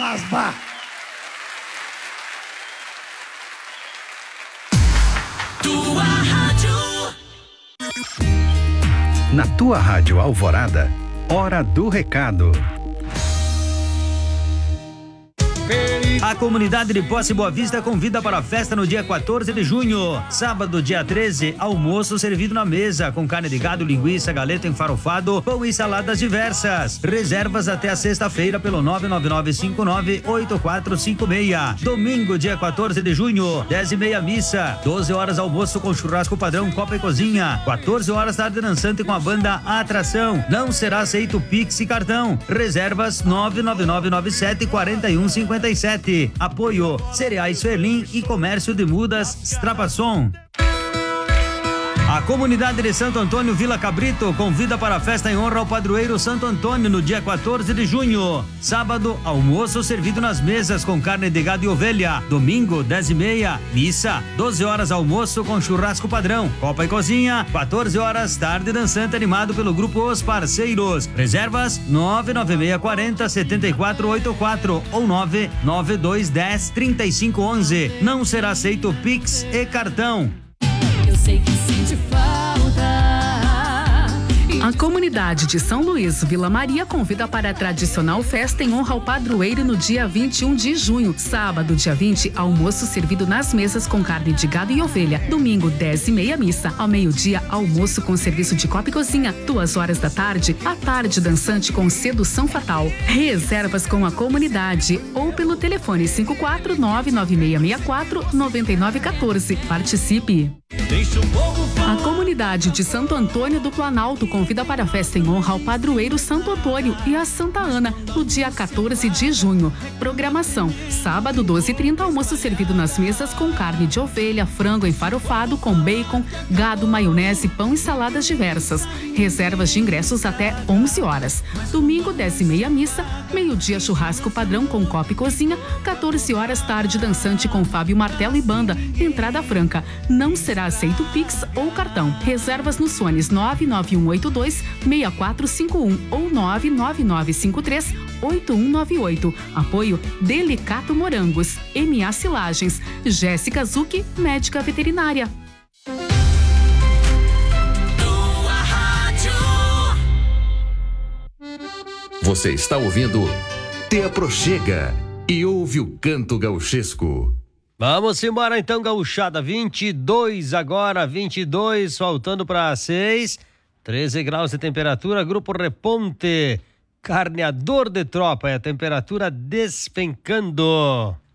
Mas, bah! Tua rádio. Na tua rádio Alvorada, hora do recado. A comunidade de Posse Boa Vista convida para a festa no dia 14 de junho. Sábado, dia 13, almoço servido na mesa, com carne de gado, linguiça, galeto enfarofado, pão e saladas diversas. Reservas até a sexta-feira pelo 999-598456. Domingo, dia 14 de junho, 10h30 missa. 12 horas almoço com churrasco padrão, copa e cozinha. 14 horas tarde dançante com a banda Atração. Não será aceito Pix e cartão. Reservas 99997-4157. Apoio Cereais Ferlim e Comércio de Mudas Strapasson. A comunidade de Santo Antônio Vila Cabrito convida para a festa em honra ao padroeiro Santo Antônio no dia 14 de junho. Sábado, almoço servido nas mesas com carne de gado e ovelha. Domingo, 10h30, missa. 12 horas almoço com churrasco padrão, copa e cozinha. 14 horas tarde dançante animado pelo grupo Os Parceiros. Reservas 99640-7484 ou 99210-3511. Não será aceito Pix e cartão. Eu sei que sente falta. A comunidade de São Luís, Vila Maria, convida para a tradicional festa em honra ao padroeiro no dia 21 de junho. Sábado, dia 20, almoço servido nas mesas com carne de gado e ovelha. Domingo, 10h30, missa. Ao meio-dia, almoço com serviço de copa e cozinha. 2 horas da tarde, a tarde dançante com sedução fatal. Reservas com a comunidade ou pelo telefone 54996649914. Participe! A comunidade de Santo Antônio do Planalto convida para a festa em honra ao padroeiro Santo Antônio e a Santa Ana no dia 14 de junho. Programação: sábado, 12h30, almoço servido nas mesas com carne de ovelha, frango enfarofado com bacon, gado, maionese, pão e saladas diversas. Reservas de ingressos até 11 horas. Domingo, 10h30, missa. Meio-dia, churrasco padrão com copa e cozinha. 14 horas, tarde dançante com Fábio Martelo e banda. Entrada franca. Não será aceito Pix ou cartão. Reservas nos fones 99182-6451 ou 99953-8198. Apoio Delicato Morangos, MA Silagens, Jéssica Zucchi, médica veterinária. Você está ouvindo Te Aproxega e ouve o canto gauchesco. Vamos embora então, gauchada. 22 agora, 22, faltando para 6. 13 graus de temperatura. Grupo Reponte, carneador de tropa. É a temperatura despencando.